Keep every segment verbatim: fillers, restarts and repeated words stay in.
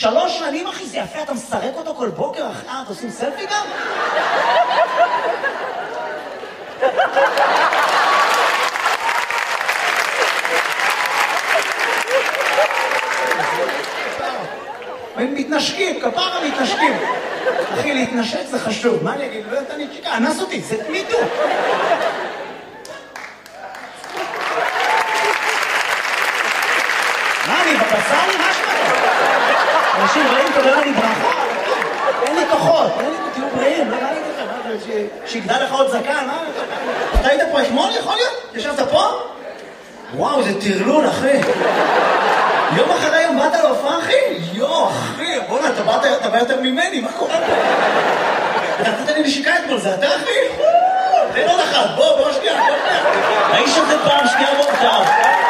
שלוש שנים, אחי, זה יפה, אתה מסרק אותו כל בוקר, אחי, אה, אתה עושים סלפי גם? הם מתנשקים, כפרה מתנשקים. אחי, להתנשק זה חשוב. מה אני אגיד? לא יודעת, אני צ'יקה, אנס אותי, זה תמידו. מה, אני בבשר לי משהו? אנשים רעים, תודה לי ברכה. אין לי כוחות, אין לי תהיו בריאים, לא ראיתי לכם, שיגדל לך עוד זקן, מה? אתה היית פה אתמול, יכול להיות? ישבת פה? וואו, זה תרלול, אחי. יום אחרי יום באת להופעה, אחי? יו, אחי, בוא'נה, אתה בא יותר ממני, מה קורה פה? אתה נתת לי נשיקה אתמול, זה אתה, אחי? תן עוד אחת, בוא, בוא שנייה, בוא שנייה. האיש הזה פעם שנייה בוא טוב.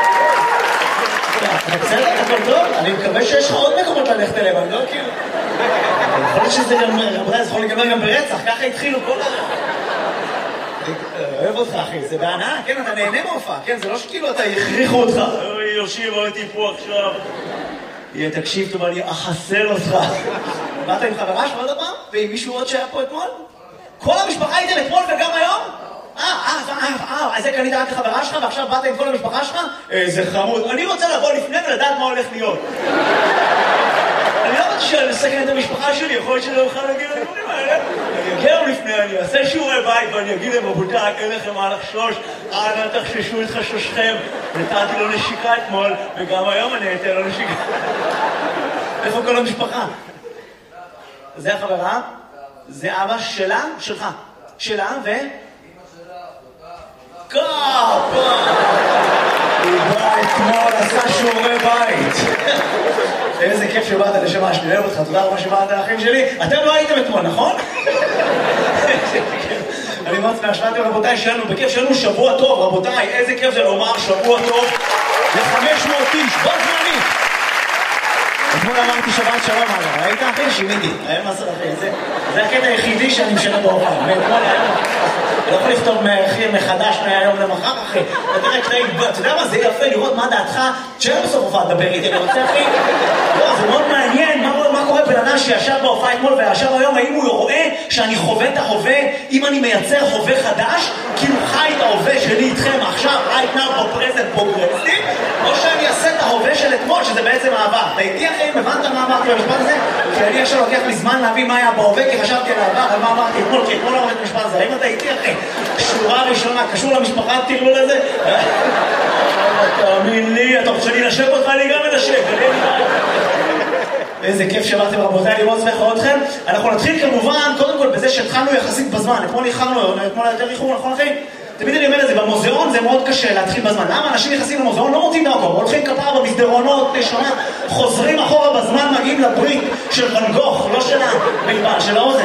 אתה בסדר, הכל טוב? אני מקווה שיש לך עוד מקומות ללכת אליהם, אני לא כאילו... יכול להיות שזה גם, רבותי, זה יכול להיגמר גם ברצח, ככה התחילו כל הרצח. אוהב אותך, אחי, זה בהנאה, כן, אתה נהנה מהופעה, כן, זה לא שכאילו אתה יכריחו אותך. אוי, יושיב, הייתי פה עכשיו. יהיה, תקשיב טוב, אני אחסל אותך. באת עם חברה שלך עוד הפעם? ועם מישהו עוד שהיה פה אתמול? כל המשפחה הייתם אתמול וגם היום? אה, אה, אה, אז זה קנית רק לחברה שלך ועכשיו באת עם כל המשפחה שלך? זה חמוד. אני רוצה לבוא לפני ולדעת מה הולך להיות. אני לא רוצה לסכן את המשפחה שלי, יכול להיות שלא אוכל להגיד לדברים האלה. אני אגיע לפני, אני אעשה שיעורי בית ואני אגיד להם, רבותיי, אין לכם מה לחשוש, אנא תחששו את חששכם. נתתי לו נשיקה אתמול, וגם היום אני אתן לו נשיקה. איפה כל המשפחה? זה החברה? זה אבא שלה? שלך. שלה ו... קאפה! הוא בא אתמול, עשה שיעורי בית. איזה כיף שבאת לשמה שלי, אוהב אותך, תודה רבה שבאת לאחים שלי. אתם לא הייתם אתמול, נכון? אני מאוד שמח שבאתם, רבותיי, שלנו בכיף, שלנו שבוע טוב, רבותיי, איזה כיף זה לומר שבוע טוב ל-חמש מאות איש, בוא זמנית. אתמול אמרתי שבת שלום, אגב, ראית אחי? שימיתי, היה מסר אחי, זה הקטע היחידי שאני משנה בהופעה, ואתמול היום, אני לא יכול לכתוב מחדש מהיום למחר, אחי, אתה יודע מה, זה יפה לראות מה דעתך, שאין בסוף הופעה לדבר איתי, אני רוצה אחי, לא, זה מאוד מעניין, מה קורה בן אדם שישב בהופעה אתמול וישב היום, האם הוא רואה שאני חווה את ההווה, אם אני מייצר חווה חדש, כאילו חי את ההווה שלי איתכם עכשיו, right now, present, progressive, או שאני אעשה את ההווה של אתמול, שזה בעצם העבר. ראיתי אחי, הבנת מה אמרתי במשפט הזה? כי אני עכשיו לוקח לי זמן להבין מה היה בהווה, כי חשבתי על העבר, אבל מה אמרתי אתמול, כי אתמול אמרתי את המשפט הזה. האם אתה איתי אחי? שורה ראשונה, קשור למשפחה, תראו לזה? תאמין לי, אתה רוצה שאני נשק אותך? אני גם מנשק. איזה כיף שבאתם רבותיי, אני מאוד שמח לראות אתכם. אנחנו נתחיל כמובן, קודם כל בזה שהתחלנו יחסית בזמן. אתמול איחרנו, אתמול יותר איחור, נכון אחי? תמיד אני אומר את זה, במוזיאון זה מאוד קשה להתחיל בזמן. למה אנשים נכנסים למוזיאון? לא מוצאים דרכו, הולכים כפרה במסדרונות, נשמה, חוזרים אחורה בזמן, מגיעים לברית של ואן גוך, לא של הבלבן, של האוזן.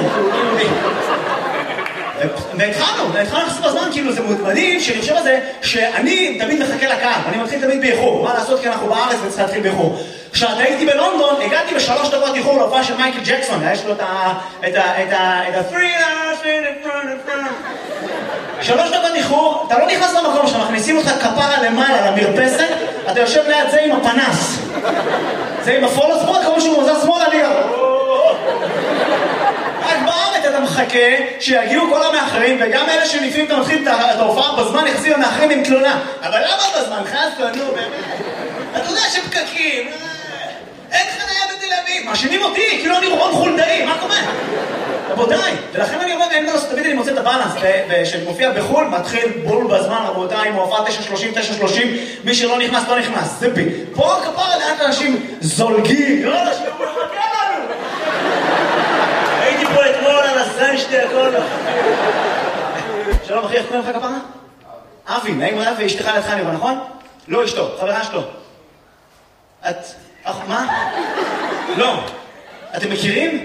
והתחלנו, והתחלנו לחסות בזמן, כאילו זה מדהים, שאני חושב על זה, שאני תמיד מחכה לקהל, אני מתחיל תמיד באיחור, מה לעשות כי אנחנו בארץ וצריך להתחיל באיחור. כשאתה הייתי בלונדון, הגעתי בשלוש דקות איחור להופעה של מייקל ג'קסון, יש לו את ה... את ה... את ה... את ה... שלוש דקות איחור, אתה לא נכנס למקום שלך, מכניסים אותך כפרה למעלה למרפסת, אתה יושב ליד זה עם הפנס. זה עם הפולו ספורט, כמו שהוא מוזר שמאל עליה. רק בארץ אתה מחכה שיגיעו כל המאחרים, וגם אלה שלפעמים אתה מתחיל את ההופעה בזמן, יחסים המאחרים עם תלונה. אבל למה בזמן? חסת, נו, באמת. אתה יודע שפקקים, אין חניה בתל אביב, מאשימים אותי, כאילו אני רון חולדאי, מה קורה? רבותיי, ולכן אני אומר, אין לנו, תמיד אני מוצא את הבאלנס, ושמופיע בחול, מתחיל בול בזמן, רבותיי, עם הופעה תשע שלושים, תשע שלושים, מי שלא נכנס, לא נכנס, זה בי. פה כפרה לאט אנשים זולגים, לא אנשים, הוא מחכה לנו. הייתי פה אתמול על הסן שתי הכל. שלום אחי, איך קוראים לך כפרה? אבי, נעים רב, ואשתך לידך נראה, נכון? לא אשתו, חברה שלו. את... מה? לא. אתם מכירים?